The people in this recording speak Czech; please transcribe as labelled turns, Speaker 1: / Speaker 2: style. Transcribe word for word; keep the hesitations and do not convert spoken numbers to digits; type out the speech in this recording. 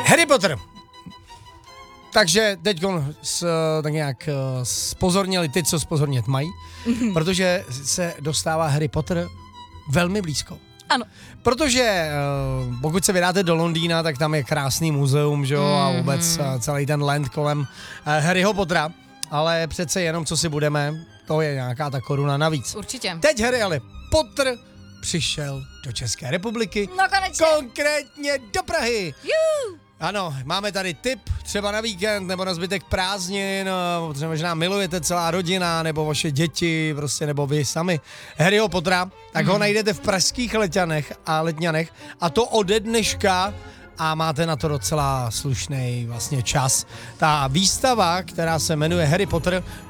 Speaker 1: Harry Potter. Takže teď tak nějak spozornili ty, co spozornět mají, mm-hmm. protože se dostává Harry Potter velmi blízko.
Speaker 2: Ano.
Speaker 1: Protože pokud se vydáte do Londýna, tak tam je krásný muzeum, že jo, mm-hmm. a vůbec celý ten land kolem Harryho Pottera, ale přece jenom, co si budeme, to je nějaká ta koruna navíc.
Speaker 2: Určitě.
Speaker 1: Teď Harry ale Potter přišel do České republiky.
Speaker 2: No konečně.
Speaker 1: Konkrétně do Prahy.
Speaker 2: Juhu.
Speaker 1: Ano, máme tady tip třeba na víkend nebo na zbytek prázdnin, třeba možná milujete celá rodina nebo vaše děti, prostě nebo vy sami Harryho Pottera, tak mm. ho najdete v pražských Letňanech a Letňanech a to ode dneška a máte na to docela slušný vlastně čas. Ta výstava, která se jmenuje Harry Potter,